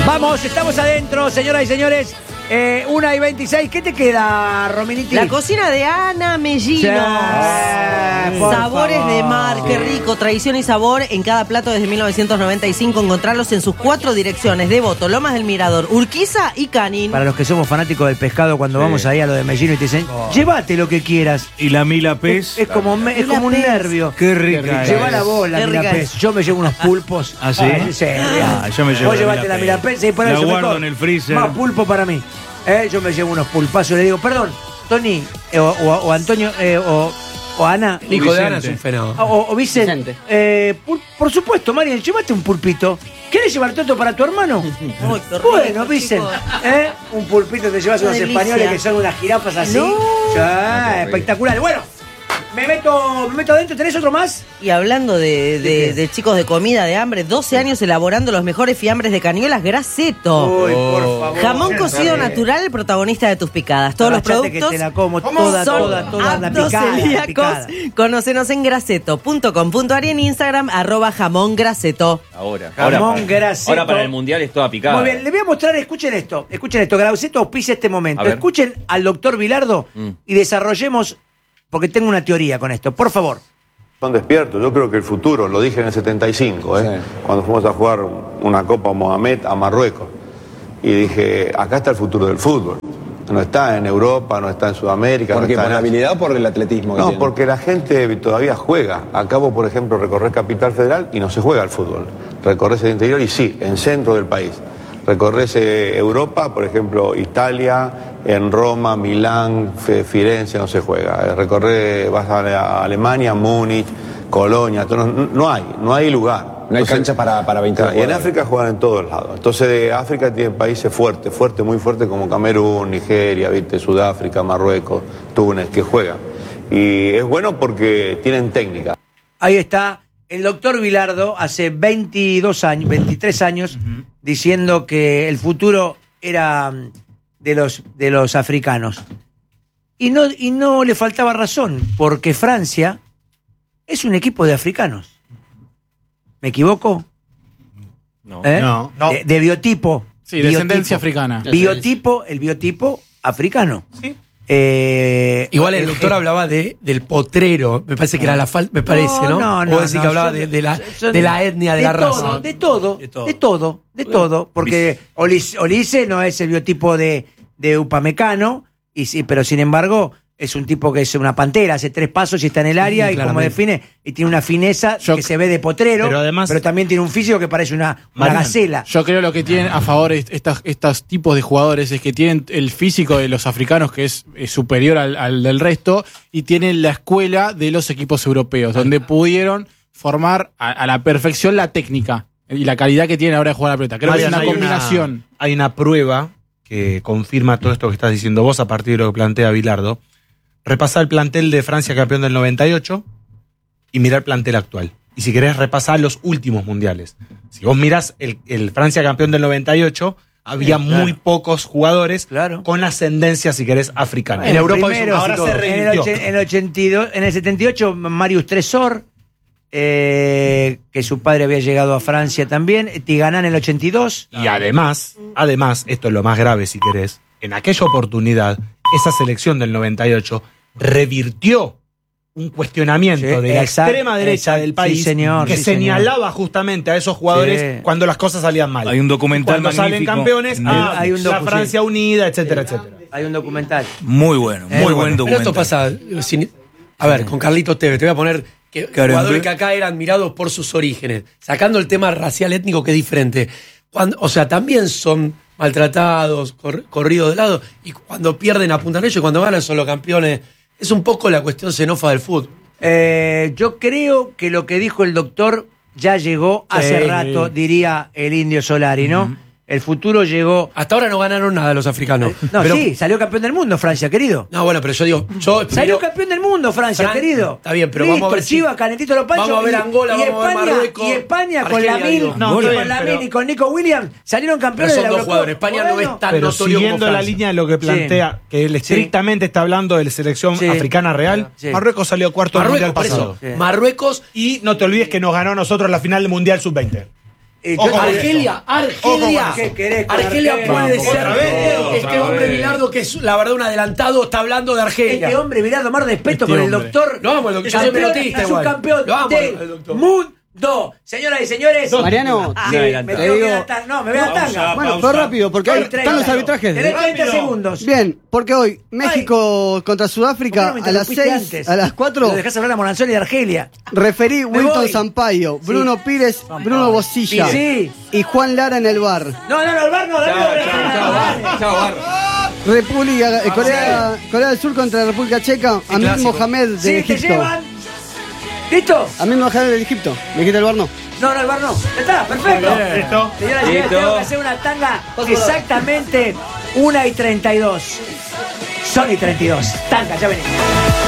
Vamos, estamos adentro, señoras y señores. 1:26. ¿Qué te queda, Rominiti? La cocina de Ana Mellino. Sí, Sabores de mar, qué rico. Tradición y sabor en cada plato desde 1995. Encontrarlos en sus 4 direcciones: Devoto, Lomas del Mirador, Urquiza y Canin. Para los que somos fanáticos del pescado, cuando vamos ahí a lo de Mellino y te dicen, llévate lo que quieras. Y la mila pez. Es como un nervio. Qué rica. Lleva la bola, la Qué rica mirapés. es. Yo me llevo unos pulpos. ¿Ah, sí? Yo me llevo Vos la llevate la mirapés y por la eso guardo mejor. en el freezer. Más pulpo para mí. Yo me llevo unos pulpazos y le digo, perdón, Tony, o Antonio, o Ana. El hijo de Vicente. Ana es un fenómeno. O Vicente. Por supuesto, Mariel, llévate un pulpito. ¿Quieres llevar todo para tu hermano? Uy, qué rico, Bueno, Vicente. chicos. Un pulpito te llevas Una unos delicia. españoles que son unas jirafas así. No. Ya, espectacular. Bueno, me meto adentro. ¿Tenés otro más? Y hablando de chicos de comida, de hambre, 12 años elaborando los mejores fiambres de Cañuelas, Graceto. Uy, por favor. Jamón cocido natural, el protagonista de tus picadas. Todos los Agachate productos que te la como son toda la aptos picada, celíacos. Conócenos en graceto.com.ar y en Instagram @jamongraceto. Ahora para el mundial es toda picada. Muy bien, les voy a mostrar, escuchen esto. Graceto auspicia este momento. A ver. Escuchen al doctor Bilardo y desarrollemos, porque tengo una teoría con esto. Por favor. Son despiertos, yo creo que el futuro, lo dije en el 75, cuando fuimos a jugar una Copa Mohamed a Marruecos. Y dije, acá está el futuro del fútbol. No está en Europa, no está en Sudamérica. ¿Por no qué? está ¿Por en la Asia. habilidad o por el atletismo? que No, tiene? porque la gente todavía juega. Acabo, por ejemplo, recorrer Capital Federal y no se juega al fútbol. Recorres el interior y sí, en centro del país. Recorres Europa, por ejemplo, Italia, en Roma, Milán, Firenze, no se juega. Vas a Alemania, Múnich, Colonia, no hay lugar. No hay cancha para 20 Y en jugadores. África juegan en todos lados. Entonces África tiene países fuertes, muy fuertes como Camerún, Nigeria, ¿viste? Sudáfrica, Marruecos, Túnez, que juegan. Y es bueno porque tienen técnica. Ahí está el doctor Bilardo hace 23 años, diciendo que el futuro era de los africanos. Y no le faltaba razón, porque Francia es un equipo de africanos. ¿Me equivoco? No. No. De biotipo. Sí, descendencia africana. El biotipo africano. Sí. Igual el doctor hablaba del potrero, me parece que era la falta, me parece, ¿no? No, o decir que hablaba de la etnia, de la raza. De todo. Porque Olise no es el biotipo de Upamecano, y sí, pero sin embargo es un tipo que es una pantera, hace 3 pasos y está en el área, y como define, y tiene una fineza que se ve de potrero, pero además, también tiene un físico que parece una gacela. Yo creo lo que tienen a favor estos tipos de jugadores es que tienen el físico de los africanos, que es superior al del resto, y tienen la escuela de los equipos europeos, donde pudieron formar a la perfección la técnica y la calidad que tienen ahora de jugar a la pelota. Creo que es una combinación. Hay una prueba que confirma todo esto que estás diciendo vos a partir de lo que plantea Bilardo. Repasá el plantel de Francia campeón del 98 y mirá el plantel actual. Y si querés repasar los últimos mundiales. Si vos mirás el Francia campeón del 98, había muy pocos jugadores con ascendencia, si querés, africana. En Europa ahora se revirtió. En el 78, Marius Tresor, que su padre había llegado a Francia también, Tiganá en el 82. Y además, esto es lo más grave, si querés, en aquella oportunidad, esa selección del 98 revirtió un cuestionamiento de la extrema derecha del país, que señalaba justamente a esos jugadores cuando las cosas salían mal. Hay un documental cuando salen campeones, hay un la Francia unida, etcétera, etcétera. Hay un documental. Muy bueno, muy buen Pero esto documental. pasa, a ver, con Carlitos Tevez, te voy a poner jugadores que acá eran admirados por sus orígenes, sacando el tema racial étnico que es diferente. O sea, también son maltratados, corridos de lado, y cuando pierden apuntan ellos, y cuando ganan son los campeones. Es un poco la cuestión xenofa del fútbol. Yo creo que lo que dijo el doctor ya llegó hace rato, diría el Indio Solari, ¿no? El futuro llegó. Hasta ahora no ganaron nada los africanos. Sí, salió campeón del mundo Francia, querido. No, bueno, pero yo digo. Salió campeón del mundo Francia, querido. Está bien, pero listo, vamos a ver. Chivas, calentito los panchos. Vamos a ver Angola, vamos a ver Marruecos. Y España con Argelia, Lamine, digo. y con Nico Williams salieron campeones Pero de son la dos jugadores. España no es tan Pero notorio siguiendo como la Francia. línea de lo que plantea, que él estrictamente está hablando de la selección africana real, Marruecos salió cuarto del mundial por pasado. eso. Marruecos. Y no te olvides que nos ganó a nosotros la final del Mundial Sub-20. Argelia. ¿Qué querés con Argelia puede Argelia? ser. Otra vez. Este hombre Bilardo, que es la verdad un adelantado, está hablando de Argelia. Este hombre, Bilardo, más respeto Este por el hombre. doctor. Lo amo, el doctor. Yo soy pelotista Es un igual. campeón Lo amo, el del doctor. mundo. Señoras y señores. Mariano, Sí, te me tengo que digo- ir a tanga. No, me voy a tanga. bueno, pero rápido, porque Hoy ahí están los arbitrajes. Tenés 30 segundos. Bien, porque hoy México contra ¿Por Sudáfrica qué no me a las interrumpiste 6, antes? a las 4, Lo dejás hablar a Moranzoni de Argelia. referí Me Wilton voy. Sampaio, Sí. Bruno Pires, Bruno Bocilla Sí. y Juan Lara en el bar. No, el bar no, República, Corea del Sur contra la República Checa, Amir clásico. Mohamed de Sí, te Egipto. llevan. ¿Listo? Amir Mohamed de Egipto. ¿Me dijiste el bar no? No, el bar no. Ya está, perfecto. ¿Listo? Señoras y señores, Listo. tengo que hacer una tanga exactamente 1:32. Son y 32. Tanga, ya venimos.